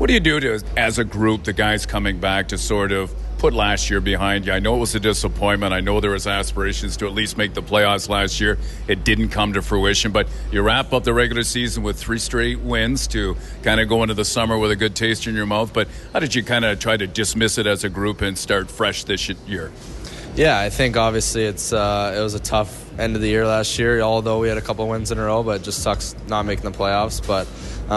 What do you do to, as a group, the guys coming back to sort of put last year behind you? I know it was a disappointment. I know there was aspirations to at least make the playoffs last year. It didn't come to fruition, but you wrap up the regular season with 3 straight wins to kind of go into the summer with a good taste in your mouth. But how did you kind of try to dismiss it as a group and start fresh this year? Yeah, I think obviously it was a tough end of the year last year, although we had a couple wins in a row, but it just sucks not making the playoffs. But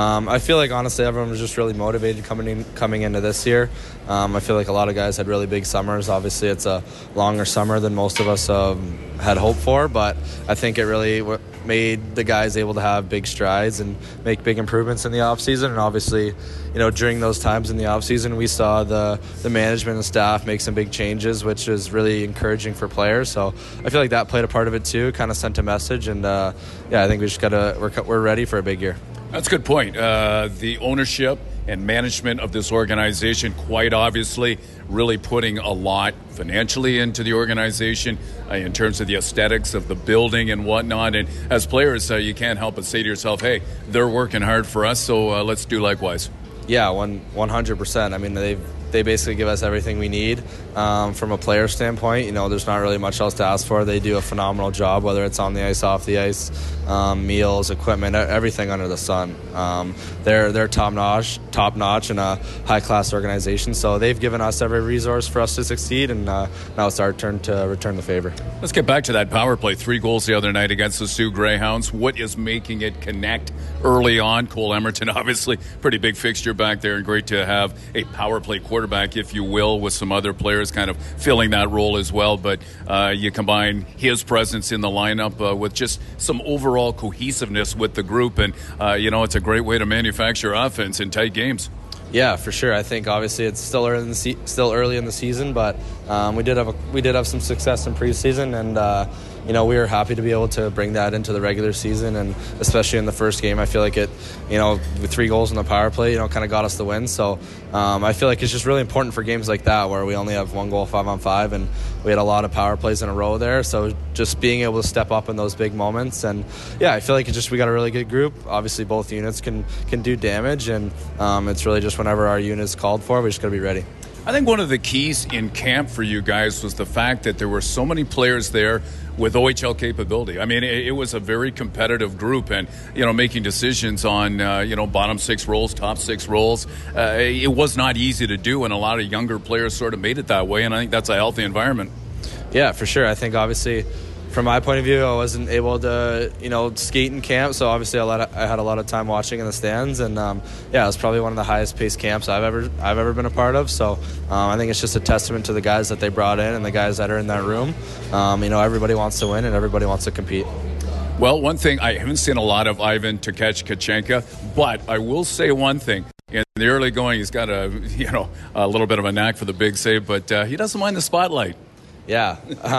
I feel like, honestly, everyone was just really motivated coming into this year. I feel like a lot of guys had really big summers. Obviously, it's a longer summer than most of us had hoped for, but I think it really made the guys able to have big strides and make big improvements in the offseason. And obviously, during those times in the offseason, we saw the management and staff make some big changes, which is really encouraging for players. So I feel like that played a part of it too, kind of sent a message. And I think we just we're ready for a big year. That's a good point. The ownership and management of this organization, quite obviously, really putting a lot financially into the organization in terms of the aesthetics of the building and whatnot. And as players, you can't help but say to yourself, hey, they're working hard for us, so let's do likewise. Yeah, 100%. I mean, they basically give us everything we need from a player standpoint. There's not really much else to ask for. They do a phenomenal job, whether it's on the ice, off the ice, meals, equipment, everything under the sun. They're top notch and a high class organization. So they've given us every resource for us to succeed, and now it's our turn to return the favor. Let's get back to that power play. 3 goals the other night against the Sioux Greyhounds. What is making it connect early on? Cole Emerton, obviously, pretty big fixture back there, and great to have a power play quarterback, if you will, with some other players kind of filling that role as well. But you combine his presence in the lineup with just some overall cohesiveness with the group, and it's a great way to manufacture offense in tight games. Yeah, for sure. I think obviously it's still early in the season, but we did have some success in preseason, and we were happy to be able to bring that into the regular season, and especially in the first game, I feel like it, with 3 goals in the power play, kind of got us the win. So I feel like it's just really important for games like that where we only have 1 goal 5-on-5, and we had a lot of power plays in a row there. So just being able to step up in those big moments, and I feel like we got a really good group. Obviously, both units can do damage, and it's really just whenever our unit is called for, we just got to be ready. I think one of the keys in camp for you guys was the fact that there were so many players there with OHL capability. I mean, it was a very competitive group, and, making decisions on, bottom 6 roles, top 6 roles, it was not easy to do, and a lot of younger players sort of made it that way, and I think that's a healthy environment. Yeah, for sure. I think, obviously, from my point of view, I wasn't able to, skate in camp, so obviously I had a lot of time watching in the stands, and it was probably one of the highest paced camps I've ever been a part of. So I think it's just a testament to the guys that they brought in and the guys that are in that room. Everybody wants to win and everybody wants to compete. Well, one thing, I haven't seen a lot of Ivan Tkachuk, but I will say one thing. In the early going, he's got a little bit of a knack for the big save, but he doesn't mind the spotlight. Yeah,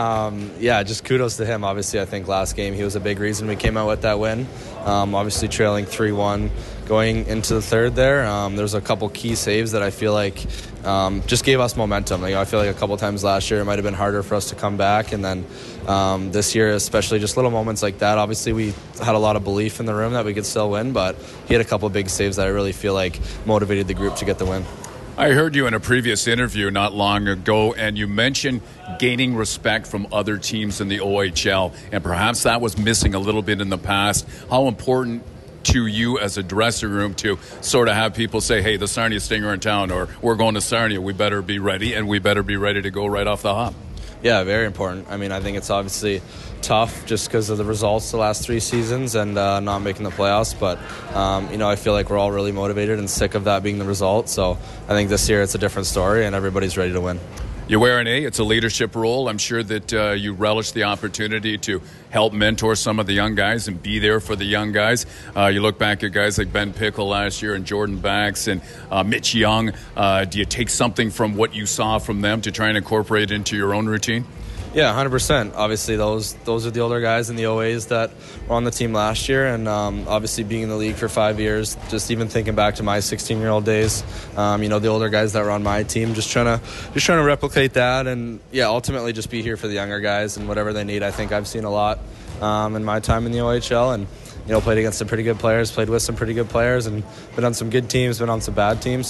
just kudos to him. Obviously, I think last game he was a big reason we came out with that win. Obviously, trailing 3-1 going into the third there. There's a couple key saves that I feel like just gave us momentum. I feel like a couple times last year it might have been harder for us to come back, and then this year especially just little moments like that. Obviously, we had a lot of belief in the room that we could still win, but he had a couple big saves that I really feel like motivated the group to get the win. I heard you in a previous interview not long ago, and you mentioned gaining respect from other teams in the OHL, and perhaps that was missing a little bit in the past. How important to you as a dressing room to sort of have people say, hey, the Sarnia Stinger in town, or we're going to Sarnia, we better be ready, and we better be ready to go right off the hop? Yeah, very important. I mean, I think it's obviously tough just because of the results the last 3 seasons and not making the playoffs. But, I feel like we're all really motivated and sick of that being the result. So I think this year it's a different story and everybody's ready to win. You wear an A. It's a leadership role. I'm sure that you relish the opportunity to help mentor some of the young guys and be there for the young guys. You look back at guys like Ben Pickle last year and Jordan Bax and Mitch Young. Do you take something from what you saw from them to try and incorporate into your own routine? Yeah, 100%. Obviously, those are the older guys in the OAs that were on the team last year, and obviously being in the league for 5 years, just even thinking back to my 16-year-old days, the older guys that were on my team, just trying to replicate that, and ultimately just be here for the younger guys and whatever they need. I think I've seen a lot in my time in the OHL, and played against some pretty good players, played with some pretty good players, and been on some good teams, been on some bad teams.